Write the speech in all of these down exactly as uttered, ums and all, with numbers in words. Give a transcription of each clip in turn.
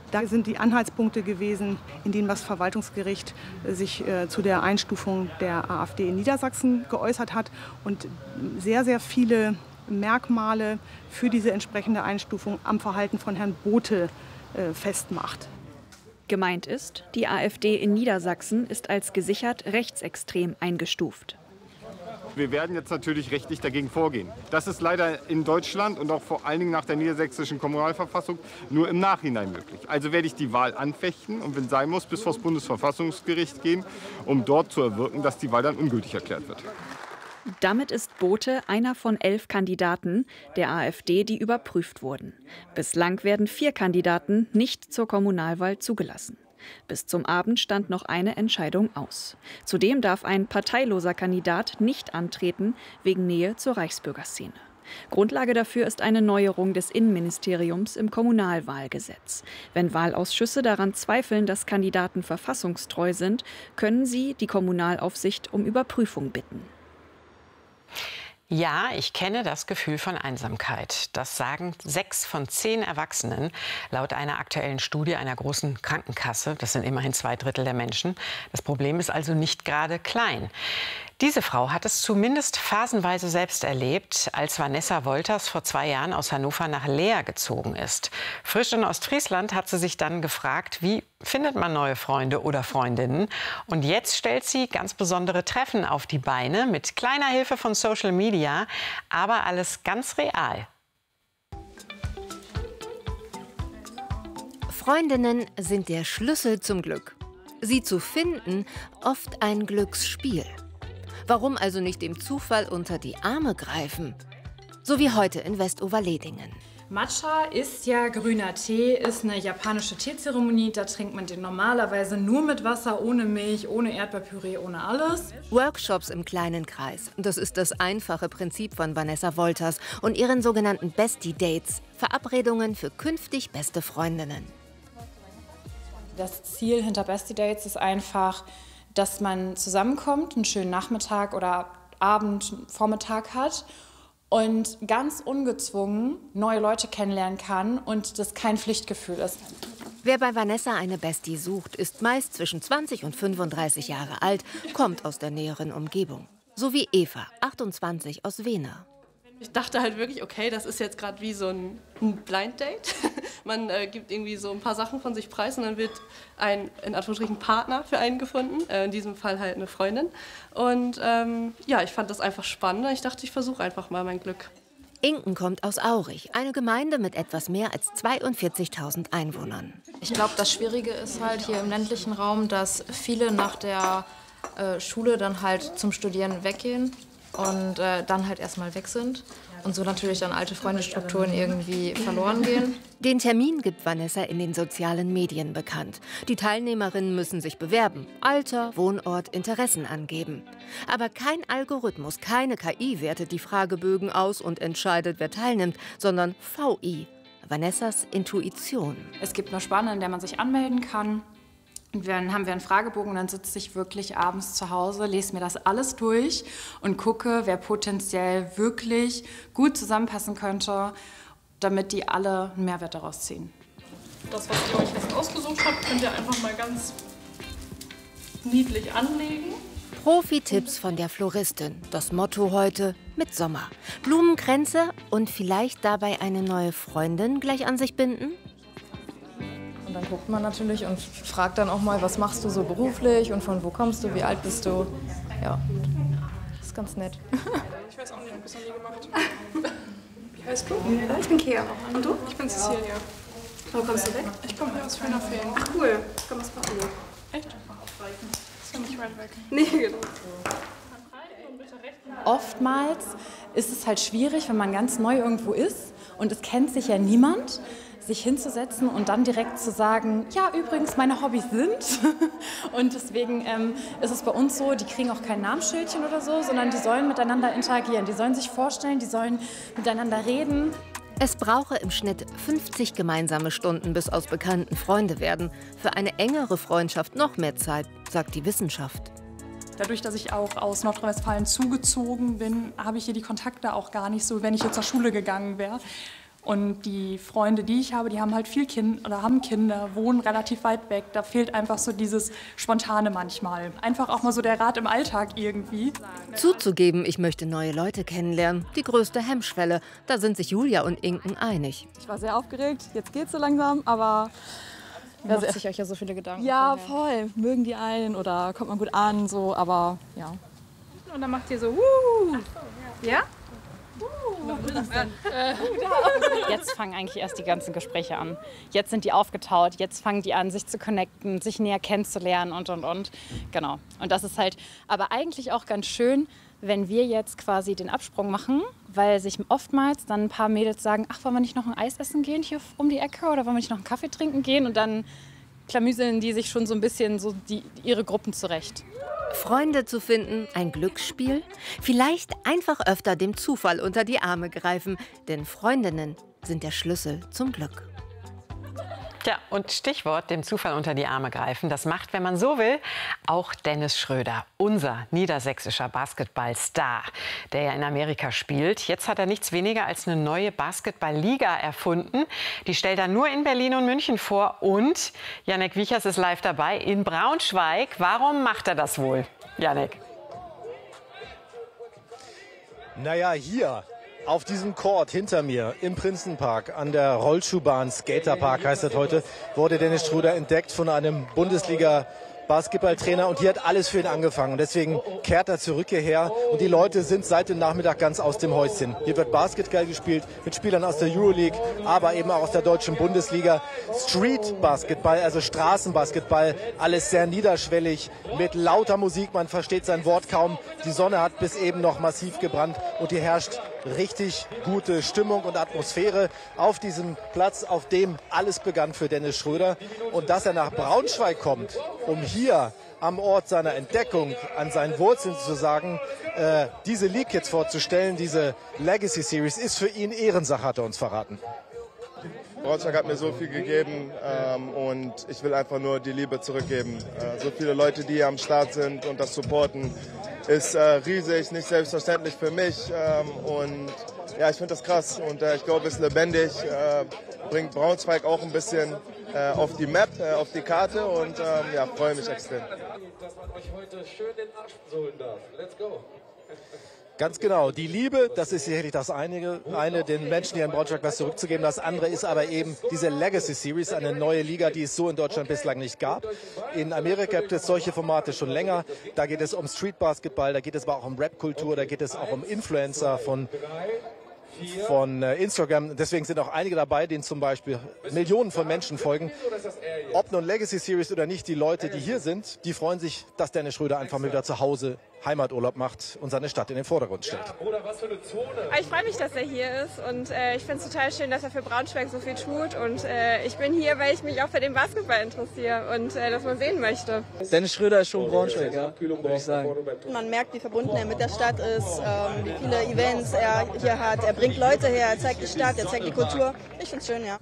Da sind die Anhaltspunkte gewesen, in denen das Verwaltungsgericht sich äh, zu der Einstufung der AfD in Niedersachsen geäußert hat und sehr, sehr viele Merkmale für diese entsprechende Einstufung am Verhalten von Herrn Bothe äh, festmacht. Gemeint ist, die AfD in Niedersachsen ist als gesichert rechtsextrem eingestuft. Wir werden jetzt natürlich rechtlich dagegen vorgehen. Das ist leider in Deutschland und auch vor allen Dingen nach der niedersächsischen Kommunalverfassung nur im Nachhinein möglich. Also werde ich die Wahl anfechten und wenn sein muss, bis vor das Bundesverfassungsgericht gehen, um dort zu erwirken, dass die Wahl dann ungültig erklärt wird. Damit ist Bothe einer von elf Kandidaten der AfD, die überprüft wurden. Bislang werden vier Kandidaten nicht zur Kommunalwahl zugelassen. Bis zum Abend stand noch eine Entscheidung aus. Zudem darf ein parteiloser Kandidat nicht antreten wegen Nähe zur Reichsbürgerszene. Grundlage dafür ist eine Neuerung des Innenministeriums im Kommunalwahlgesetz. Wenn Wahlausschüsse daran zweifeln, dass Kandidaten verfassungstreu sind, können sie die Kommunalaufsicht um Überprüfung bitten. Ja, ich kenne das Gefühl von Einsamkeit. Das sagen sechs von zehn Erwachsenen laut einer aktuellen Studie einer großen Krankenkasse. Das sind immerhin zwei Drittel der Menschen. Das Problem ist also nicht gerade klein. Diese Frau hat es zumindest phasenweise selbst erlebt, als Vanessa Wolters vor zwei Jahren aus Hannover nach Leer gezogen ist. Frisch in Ostfriesland hat sie sich dann gefragt, wie findet man neue Freunde oder Freundinnen? Und jetzt stellt sie ganz besondere Treffen auf die Beine mit kleiner Hilfe von Social Media, aber alles ganz real. Freundinnen sind der Schlüssel zum Glück. Sie zu finden, oft ein Glücksspiel. Warum also nicht dem Zufall unter die Arme greifen? So wie heute in Westoverledingen. Matcha ist ja grüner Tee, ist eine japanische Teezeremonie. Da trinkt man den normalerweise nur mit Wasser, ohne Milch, ohne Erdbeerpüree, ohne alles. Workshops im kleinen Kreis. Das ist das einfache Prinzip von Vanessa Wolters und ihren sogenannten Bestie Dates. Verabredungen für künftig beste Freundinnen. Das Ziel hinter Bestie Dates ist einfach, dass man zusammenkommt, einen schönen Nachmittag oder Abend, Vormittag hat und ganz ungezwungen neue Leute kennenlernen kann und das kein Pflichtgefühl ist. Wer bei Vanessa eine Bestie sucht, ist meist zwischen zwanzig und fünfunddreißig Jahre alt, kommt aus der näheren Umgebung. So wie Eva, achtundzwanzig, aus Wehner. Ich dachte halt wirklich, okay, das ist jetzt gerade wie so ein, ein Blind Date. Man äh, gibt irgendwie so ein paar Sachen von sich preis und dann wird ein, in Anführungsstrichen, Partner für einen gefunden. Äh, in diesem Fall halt eine Freundin. Und ähm, ja, ich fand das einfach spannend. Ich dachte, ich versuche einfach mal mein Glück. Inken kommt aus Aurich, eine Gemeinde mit etwas mehr als zweiundvierzigtausend Einwohnern. Ich glaube, das Schwierige ist halt hier im ländlichen Raum, dass viele nach der äh, Schule dann halt zum Studieren weggehen. Und äh, dann halt erstmal weg sind und so natürlich dann alte Freundesstrukturen irgendwie verloren gehen. Den Termin gibt Vanessa in den sozialen Medien bekannt. Die Teilnehmerinnen müssen sich bewerben, Alter, Wohnort, Interessen angeben. Aber kein Algorithmus, keine K I wertet die Fragebögen aus und entscheidet, wer teilnimmt, sondern V I, Vanessas Intuition. Es gibt eine Spanne, in der man sich anmelden kann. Und dann haben wir einen Fragebogen und dann sitze ich wirklich abends zu Hause, lese mir das alles durch und gucke, wer potenziell wirklich gut zusammenpassen könnte, damit die alle einen Mehrwert daraus ziehen. Das, was ihr euch jetzt ausgesucht habt, könnt ihr einfach mal ganz niedlich anlegen. Profi-Tipps von der Floristin. Das Motto heute: mit Sommer. Blumenkränze und vielleicht dabei eine neue Freundin gleich an sich binden? Und dann guckt man natürlich und fragt dann auch mal, was machst du so beruflich und von wo kommst du, wie alt bist du? Ja, das ist ganz nett. Ich weiß auch nicht, ich habe das noch nie gemacht. Wie heißt du? Ich bin Kea. Und du? Ich bin Cecilia. Wo kommst du weg? Ich komme hier aus Schönerfehlen. Ach cool, ich komme aus Paris. Echt? Das ist ja nicht weit weg. Nee, genau. Oftmals ist es halt schwierig, wenn man ganz neu irgendwo ist und es kennt sich ja niemand, sich hinzusetzen und dann direkt zu sagen, ja, übrigens, meine Hobbys sind. Und deswegen ähm, ist es bei uns so, die kriegen auch kein Namensschildchen oder so, sondern die sollen miteinander interagieren. Die sollen sich vorstellen, die sollen miteinander reden. Es brauche im Schnitt fünfzig gemeinsame Stunden, bis aus Bekannten Freunde werden. Für eine engere Freundschaft noch mehr Zeit, sagt die Wissenschaft. Dadurch, dass ich auch aus Nordrhein-Westfalen zugezogen bin, habe ich hier die Kontakte auch gar nicht so, wenn ich jetzt zur Schule gegangen wäre. Und die Freunde, die ich habe, die haben halt viel Kind oder haben Kinder, wohnen relativ weit weg. Da fehlt einfach so dieses Spontane manchmal. Einfach auch mal so der Rat im Alltag irgendwie. Zuzugeben, ich möchte neue Leute kennenlernen, die größte Hemmschwelle. Da sind sich Julia und Inken einig. Ich war sehr aufgeregt, jetzt geht's so langsam, aber... Ihr macht sich euch ja so viele Gedanken. Ja, vorher. voll. Mögen die einen oder kommt man gut an, so, aber ja. Und dann macht ihr so, wuh. Ja? Jetzt fangen eigentlich erst die ganzen Gespräche an. Jetzt sind die aufgetaut, jetzt fangen die an, sich zu connecten, sich näher kennenzulernen und, und, und. Genau. Und das ist halt aber eigentlich auch ganz schön, wenn wir jetzt quasi den Absprung machen, weil sich oftmals dann ein paar Mädels sagen, ach, wollen wir nicht noch ein Eis essen gehen hier um die Ecke oder wollen wir nicht noch einen Kaffee trinken gehen? Und dann klamüseln die sich schon so ein bisschen so die, ihre Gruppen zurecht. Freunde zu finden, ein Glücksspiel? Vielleicht einfach öfter dem Zufall unter die Arme greifen, denn Freundinnen sind der Schlüssel zum Glück. Ja, und Stichwort dem Zufall unter die Arme greifen. Das macht, wenn man so will, auch Dennis Schröder, unser niedersächsischer Basketballstar, der ja in Amerika spielt. Jetzt hat er nichts weniger als eine neue Basketballliga erfunden. Die stellt er nur in Berlin und München vor. Und Jannik Wiechers ist live dabei in Braunschweig. Warum macht er das wohl, Jannik? Naja, hier auf diesem Court hinter mir im Prinzenpark an der Rollschuhbahn, Skaterpark heißt das heute, wurde Dennis Schröder entdeckt von einem Bundesliga-Basketballtrainer und hier hat alles für ihn angefangen. Und deswegen kehrt er zurück hierher und die Leute sind seit dem Nachmittag ganz aus dem Häuschen. Hier wird Basketball gespielt mit Spielern aus der Euroleague, aber eben auch aus der deutschen Bundesliga. Street-Basketball, also Straßenbasketball, alles sehr niederschwellig mit lauter Musik. Man versteht sein Wort kaum. Die Sonne hat bis eben noch massiv gebrannt und hier herrscht richtig gute Stimmung und Atmosphäre auf diesem Platz, auf dem alles begann für Dennis Schröder. Und dass er nach Braunschweig kommt, um hier am Ort seiner Entdeckung, an seinen Wurzeln zu sagen, äh, diese League jetzt vorzustellen, diese Legacy Series, ist für ihn Ehrensache, hat er uns verraten. Braunschweig hat mir so viel gegeben ähm, und ich will einfach nur die Liebe zurückgeben. Äh, so viele Leute, die hier am Start sind und das supporten, ist äh, riesig, nicht selbstverständlich für mich ähm, und ja, ich finde das krass und äh, ich glaube, es ist lebendig, äh, bringt Braunschweig auch ein bisschen äh, auf die Map, äh, auf die Karte und ähm, ja, freue mich extrem. Dass man euch heute schön den Arsch sohlen darf. Let's go. Ganz genau. Die Liebe, das ist sicherlich das eine, eine, den Menschen hier in Braunschweig was zurückzugeben. Das andere ist aber eben diese Legacy Series, eine neue Liga, die es so in Deutschland bislang nicht gab. In Amerika gibt es solche Formate schon länger. Da geht es um Street Basketball, da geht es aber auch um Rap-Kultur, da geht es auch um Influencer von von Instagram. Deswegen sind auch einige dabei, denen zum Beispiel Millionen von Menschen folgen. Ob nun Legacy Series oder nicht, die Leute, die hier sind, die freuen sich, dass Dennis Schröder einfach mal wieder zu Hause Heimaturlaub macht und seine Stadt in den Vordergrund stellt. Ich freue mich, dass er hier ist und äh, ich finde es total schön, dass er für Braunschweig so viel tut und äh, ich bin hier, weil ich mich auch für den Basketball interessiere und äh, das mal sehen möchte. Dennis Schröder ist schon Braunschweig, ja, würde ich sagen. Man merkt, wie verbunden er mit der Stadt ist, ähm, wie viele Events er hier hat. Er bringt Leute her, er zeigt die Stadt, er zeigt die Kultur. Ich finde es schön, ja.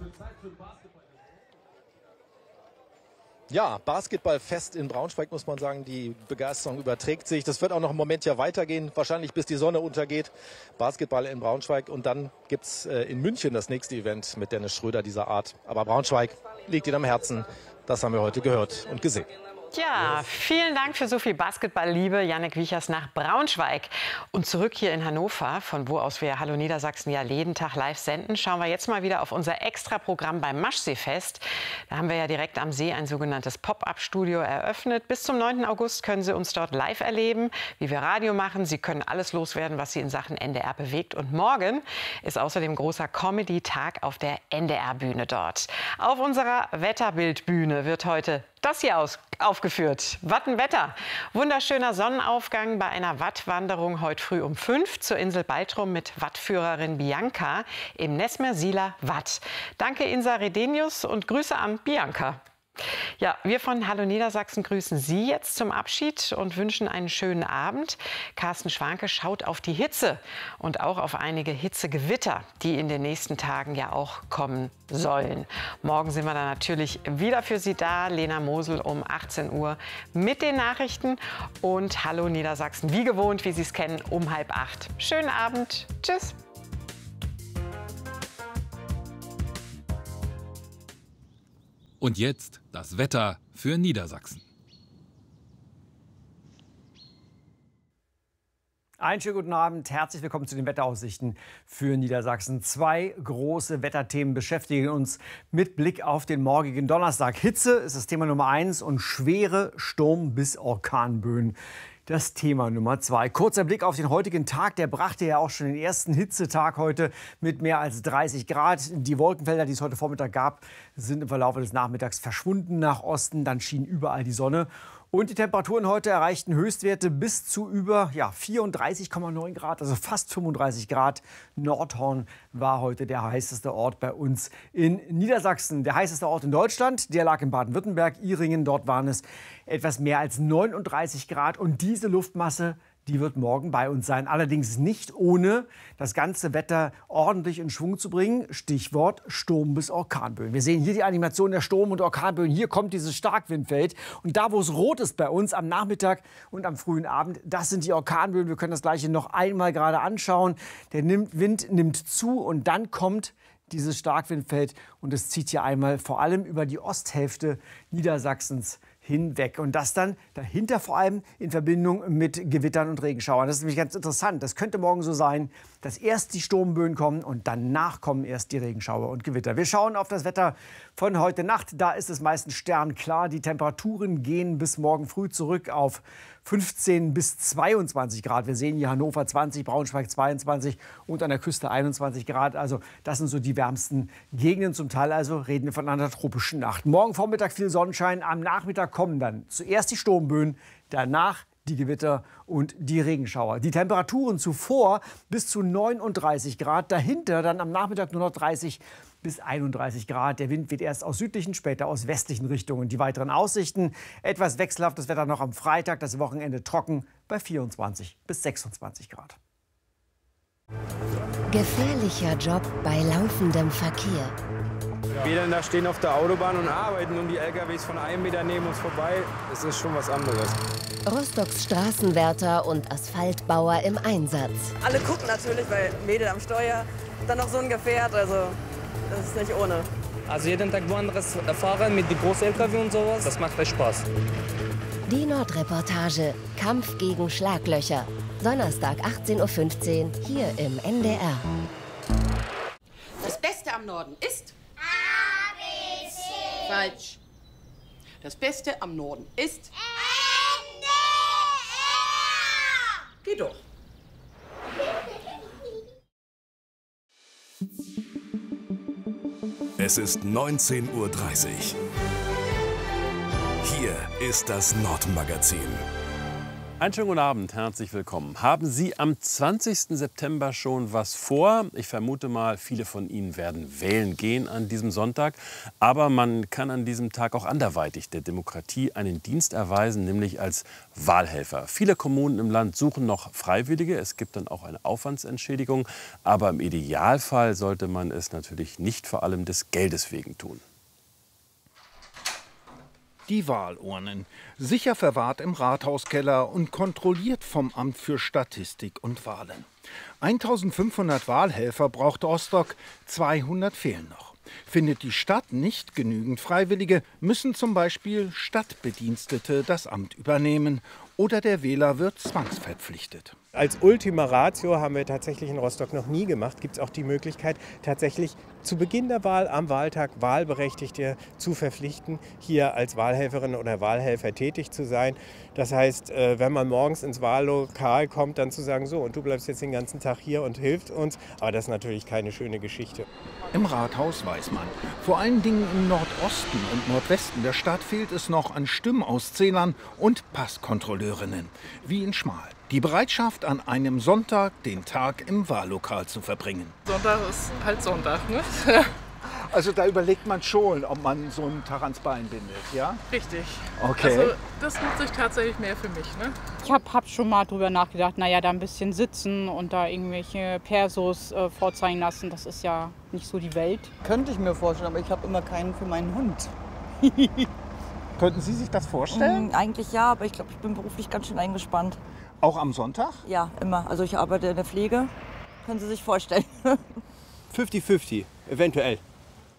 Ja, Basketballfest in Braunschweig, muss man sagen, die Begeisterung überträgt sich. Das wird auch noch einen Moment ja weitergehen, wahrscheinlich bis die Sonne untergeht. Basketball in Braunschweig und dann gibt es äh, in München das nächste Event mit Dennis Schröder dieser Art. Aber Braunschweig liegt ihm am Herzen, das haben wir heute gehört und gesehen. Ja, vielen Dank für so viel Basketballliebe, Jannik Wiechers nach Braunschweig. Und zurück hier in Hannover, von wo aus wir Hallo Niedersachsen ja jeden Tag live senden, schauen wir jetzt mal wieder auf unser Extra-Programm beim Maschseefest. Da haben wir ja direkt am See ein sogenanntes Pop-up-Studio eröffnet. Bis zum neunten August können Sie uns dort live erleben, wie wir Radio machen. Sie können alles loswerden, was Sie in Sachen N D R bewegt. Und morgen ist außerdem großer Comedy-Tag auf der N D R-Bühne dort. Auf unserer Wetterbildbühne wird heute das hier aus, aufgeführt. Wattenwetter. Wunderschöner Sonnenaufgang bei einer Wattwanderung heute früh um fünf zur Insel Baltrum mit Wattführerin Bianca im Nesmersiler Watt. Danke Insa Redenius und Grüße an Bianca. Ja, wir von Hallo Niedersachsen grüßen Sie jetzt zum Abschied und wünschen einen schönen Abend. Carsten Schwanke schaut auf die Hitze und auch auf einige Hitzegewitter, die in den nächsten Tagen ja auch kommen sollen. Morgen sind wir dann natürlich wieder für Sie da. Lena Mosel um achtzehn Uhr mit den Nachrichten und Hallo Niedersachsen, wie gewohnt, wie Sie es kennen, um halb acht. Schönen Abend. Tschüss. Und jetzt das Wetter für Niedersachsen. Einen schönen guten Abend, herzlich willkommen zu den Wetteraussichten für Niedersachsen. Zwei große Wetterthemen beschäftigen uns mit Blick auf den morgigen Donnerstag. Hitze ist das Thema Nummer eins und schwere Sturm- bis Orkanböen das Thema Nummer zwei. Kurzer Blick auf den heutigen Tag, der brachte ja auch schon den ersten Hitzetag heute mit mehr als dreißig Grad. Die Wolkenfelder, die es heute Vormittag gab, sind im Verlauf des Nachmittags verschwunden nach Osten. Dann schien überall die Sonne. Und die Temperaturen heute erreichten Höchstwerte bis zu über ja, vierunddreißig Komma neun Grad, also fast fünfunddreißig Grad. Nordhorn war heute der heißeste Ort bei uns in Niedersachsen. Der heißeste Ort in Deutschland, der lag in Baden-Württemberg, Ihringen. Dort waren es etwas mehr als neununddreißig Grad. Und diese Luftmasse, die wird morgen bei uns sein. Allerdings nicht ohne das ganze Wetter ordentlich in Schwung zu bringen. Stichwort Sturm- bis Orkanböen. Wir sehen hier die Animation der Sturm- und Orkanböen. Hier kommt dieses Starkwindfeld. Und da, wo es rot ist bei uns am Nachmittag und am frühen Abend, das sind die Orkanböen. Wir können das Gleiche noch einmal gerade anschauen. Der Wind nimmt zu und dann kommt dieses Starkwindfeld. Und es zieht hier einmal vor allem über die Osthälfte Niedersachsens hinweg. Und das dann dahinter vor allem in Verbindung mit Gewittern und Regenschauern. Das ist nämlich ganz interessant. Das könnte morgen so sein, dass erst die Sturmböen kommen und danach kommen erst die Regenschauer und Gewitter. Wir schauen auf das Wetter von heute Nacht. Da ist es meistens sternklar. Die Temperaturen gehen bis morgen früh zurück auf fünfzehn bis zweiundzwanzig Grad. Wir sehen hier Hannover zwanzig, Braunschweig zweiundzwanzig und an der Küste einundzwanzig Grad. Also das sind so die wärmsten Gegenden. Zum Teil also reden wir von einer tropischen Nacht. Morgen Vormittag viel Sonnenschein. Am Nachmittag kommen dann zuerst die Sturmböen, danach die Gewitter und die Regenschauer. Die Temperaturen zuvor bis zu neununddreißig Grad. Dahinter dann am Nachmittag nur noch dreißig bis einunddreißig Grad. Der Wind weht erst aus südlichen, später aus westlichen Richtungen. Die weiteren Aussichten: etwas wechselhaftes Wetter noch am Freitag, das Wochenende trocken bei vierundzwanzig bis sechsundzwanzig Grad. Gefährlicher Job bei laufendem Verkehr. Wir da stehen auf der Autobahn und arbeiten und die L K Ws von einem Meter neben uns vorbei. Das ist schon was anderes. Rostocks Straßenwärter und Asphaltbauer im Einsatz. Alle gucken natürlich, weil Mädel am Steuer, dann noch so ein Gefährt, also das ist nicht ohne. Also jeden Tag woanders fahren mit den großen L K W und sowas, das macht echt Spaß. Die Nordreportage, Kampf gegen Schlaglöcher. Donnerstag achtzehn Uhr fünfzehn hier im N D R. Das Beste am Norden ist... A B C. Falsch. Das Beste am Norden ist... N D R. Geh doch. Es ist neunzehn Uhr dreißig. Hier ist das Nordmagazin. Einen schönen guten Abend, herzlich willkommen. Haben Sie am zwanzigsten September schon was vor? Ich vermute mal, viele von Ihnen werden wählen gehen an diesem Sonntag. Aber man kann an diesem Tag auch anderweitig der Demokratie einen Dienst erweisen, nämlich als Wahlhelfer. Viele Kommunen im Land suchen noch Freiwillige. Es gibt dann auch eine Aufwandsentschädigung. Aber im Idealfall sollte man es natürlich nicht vor allem des Geldes wegen tun. Die Wahlurnen, sicher verwahrt im Rathauskeller und kontrolliert vom Amt für Statistik und Wahlen. eintausendfünfhundert Wahlhelfer braucht Rostock, zweihundert fehlen noch. Findet die Stadt nicht genügend Freiwillige, müssen zum Beispiel Stadtbedienstete das Amt übernehmen oder der Wähler wird zwangsverpflichtet. Als Ultima Ratio haben wir tatsächlich in Rostock noch nie gemacht. Gibt es auch die Möglichkeit, tatsächlich zu Beginn der Wahl am Wahltag Wahlberechtigte zu verpflichten, hier als Wahlhelferin oder Wahlhelfer tätig zu sein. Das heißt, wenn man morgens ins Wahllokal kommt, dann zu sagen, so, und du bleibst jetzt den ganzen Tag hier und hilfst uns. Aber das ist natürlich keine schöne Geschichte. Im Rathaus weiß man, vor allen Dingen im Nordosten und Nordwesten der Stadt fehlt es noch an Stimmauszählern und Passkontrolleurinnen, wie in Schmal. Die Bereitschaft, an einem Sonntag den Tag im Wahllokal zu verbringen. Sonntag ist halt Sonntag, ne? Also da überlegt man schon, ob man so einen Tag ans Bein bindet, ja? Richtig. Okay. Also das nutzt sich tatsächlich mehr für mich, ne? Ich habe hab schon mal drüber nachgedacht, naja, da ein bisschen sitzen und da irgendwelche Persos äh, vorzeigen lassen, das ist ja nicht so die Welt. Könnte ich mir vorstellen, aber ich habe immer keinen für meinen Hund. Könnten Sie sich das vorstellen? Mm, eigentlich ja, aber ich glaube, ich bin beruflich ganz schön eingespannt. Auch am Sonntag? Ja, immer. Also ich arbeite in der Pflege. Können Sie sich vorstellen. fünfzig fünfzig, eventuell.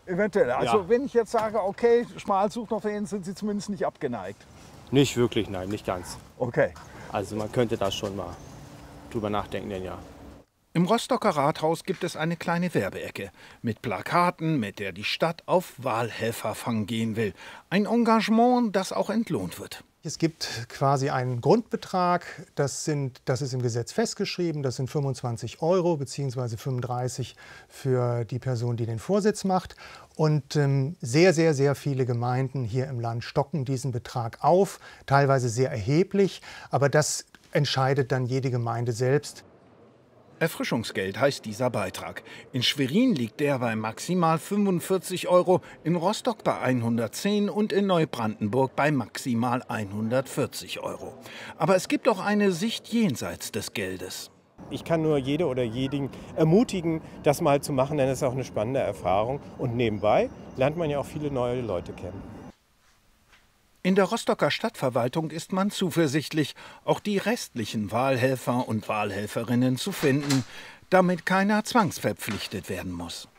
Eventuell. Also Ja. wenn ich jetzt sage, okay, Schmalsuchverfahren, sind Sie zumindest nicht abgeneigt. Nicht wirklich, nein, nicht ganz. Okay. Also man könnte da schon mal drüber nachdenken, denn ja. Im Rostocker Rathaus gibt es eine kleine Werbeecke mit Plakaten, mit der die Stadt auf Wahlhelferfang gehen will. Ein Engagement, das auch entlohnt wird. Es gibt quasi einen Grundbetrag, das, sind, das ist im Gesetz festgeschrieben, das sind fünfundzwanzig Euro bzw. fünfunddreißig für die Person, die den Vorsitz macht. Und ähm, sehr, sehr, sehr viele Gemeinden hier im Land stocken diesen Betrag auf, teilweise sehr erheblich, aber das entscheidet dann jede Gemeinde selbst. Erfrischungsgeld heißt dieser Beitrag. In Schwerin liegt der bei maximal fünfundvierzig Euro, in Rostock bei hundertzehn und in Neubrandenburg bei maximal hundertvierzig Euro. Aber es gibt auch eine Sicht jenseits des Geldes. Ich kann nur jede oder jeden ermutigen, das mal zu machen, denn es ist auch eine spannende Erfahrung. Und nebenbei lernt man ja auch viele neue Leute kennen. In der Rostocker Stadtverwaltung ist man zuversichtlich, auch die restlichen Wahlhelfer und Wahlhelferinnen zu finden, damit keiner zwangsverpflichtet werden muss.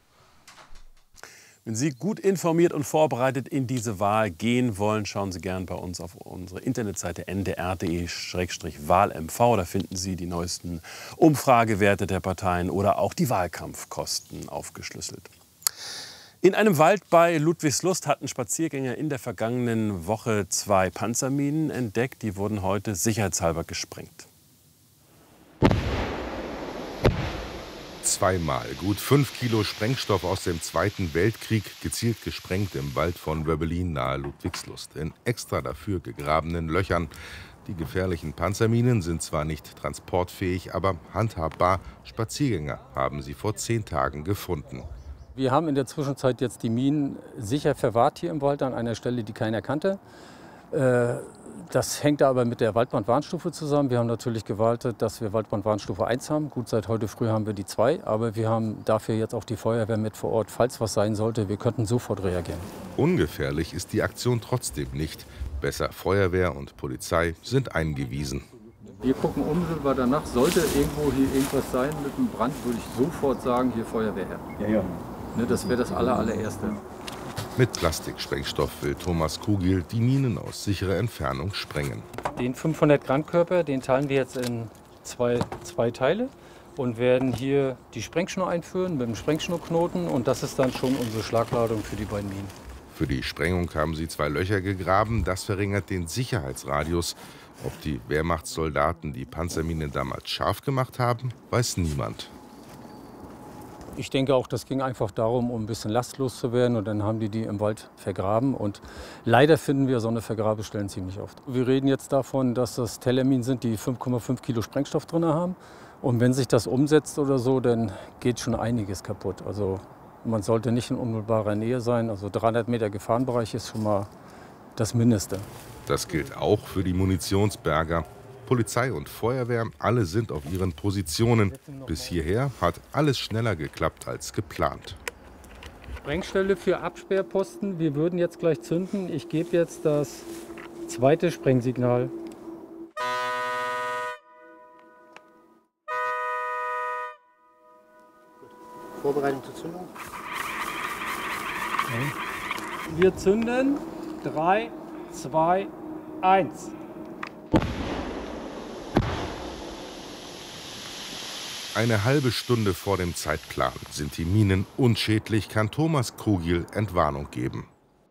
Wenn Sie gut informiert und vorbereitet in diese Wahl gehen wollen, schauen Sie gern bei uns auf unsere Internetseite n d r punkt d e Schrägstrich wahl m v. Da finden Sie die neuesten Umfragewerte der Parteien oder auch die Wahlkampfkosten aufgeschlüsselt. In einem Wald bei Ludwigslust hatten Spaziergänger in der vergangenen Woche zwei Panzerminen entdeckt. Die wurden heute sicherheitshalber gesprengt. Zweimal gut fünf Kilo Sprengstoff aus dem Zweiten Weltkrieg, gezielt gesprengt im Wald von Wöbbelin nahe Ludwigslust. In extra dafür gegrabenen Löchern. Die gefährlichen Panzerminen sind zwar nicht transportfähig, aber handhabbar. Spaziergänger haben sie vor zehn Tagen gefunden. Wir haben in der Zwischenzeit jetzt die Minen sicher verwahrt hier im Wald an einer Stelle, die keiner kannte. Das hängt aber mit der Waldbrandwarnstufe zusammen. Wir haben natürlich gewaltet, dass wir Waldbrandwarnstufe eins haben. Gut, seit heute früh haben wir die zwei, aber wir haben dafür jetzt auch die Feuerwehr mit vor Ort. Falls was sein sollte, wir könnten sofort reagieren. Ungefährlich ist die Aktion trotzdem nicht. Besser Feuerwehr und Polizei sind eingewiesen. Wir gucken unmittelbar danach. Sollte irgendwo hier irgendwas sein mit dem Brand, würde ich sofort sagen, hier Feuerwehr her. Ja, ja. Ne, das wäre das aller, allererste. Mit Plastiksprengstoff will Thomas Kugel die Minen aus sicherer Entfernung sprengen. Den fünfhundert Gramm Körper, den teilen wir jetzt in zwei, zwei Teile und werden hier die Sprengschnur einführen mit dem Sprengschnurknoten. Und das ist dann schon unsere Schlagladung für die beiden Minen. Für die Sprengung haben sie zwei Löcher gegraben. Das verringert den Sicherheitsradius. Ob die Wehrmachtssoldaten die Panzerminen damals scharf gemacht haben, weiß niemand. Ich denke auch, das ging einfach darum, um ein bisschen lastlos zu werden. Und dann haben die die im Wald vergraben. Und leider finden wir so eine Vergrabestellen ziemlich oft. Wir reden jetzt davon, dass das Tellerminen sind, die fünf Komma fünf Kilo Sprengstoff drin haben. Und wenn sich das umsetzt oder so, dann geht schon einiges kaputt. Also man sollte nicht in unmittelbarer Nähe sein. Also dreihundert Meter Gefahrenbereich ist schon mal das Mindeste. Das gilt auch für die Munitionsberger. Polizei und Feuerwehr, alle sind auf ihren Positionen. Bis hierher hat alles schneller geklappt als geplant. Sprengstelle für Absperrposten. Wir würden jetzt gleich zünden. Ich gebe jetzt das zweite Sprengsignal. Vorbereitung zur Zündung. Wir zünden. drei, zwei, eins. Eine halbe Stunde vor dem Zeitplan sind die Minen unschädlich, kann Thomas Kugel Entwarnung geben.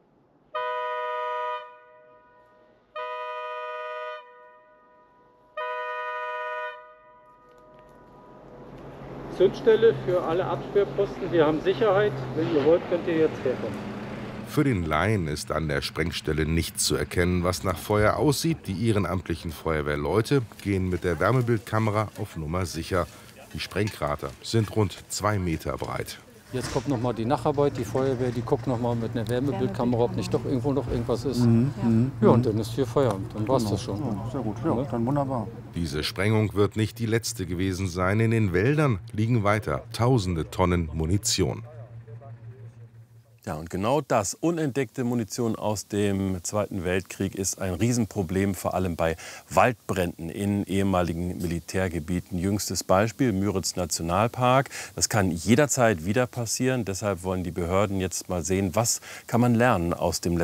Zündstelle für alle Absperrposten. Wir haben Sicherheit. Wenn ihr wollt, könnt ihr jetzt herkommen. Für den Laien ist an der Sprengstelle nichts zu erkennen, was nach Feuer aussieht. Die ehrenamtlichen Feuerwehrleute gehen mit der Wärmebildkamera auf Nummer sicher. Die Sprengkrater sind rund zwei Meter breit. Jetzt kommt noch mal die Nacharbeit. Die Feuerwehr, die guckt noch mal mit einer Wärmebildkamera, ob nicht doch irgendwo noch irgendwas ist. Mhm. Ja, und dann ist hier Feierabend. Dann war es das schon. Ja, sehr gut. Ja, dann wunderbar. Diese Sprengung wird nicht die letzte gewesen sein. In den Wäldern liegen weiter tausende Tonnen Munition. Ja, und genau das, unentdeckte Munition aus dem Zweiten Weltkrieg, ist ein Riesenproblem, vor allem bei Waldbränden in ehemaligen Militärgebieten. Jüngstes Beispiel, Müritz Nationalpark. Das kann jederzeit wieder passieren. Deshalb wollen die Behörden jetzt mal sehen, was kann man lernen aus dem letzten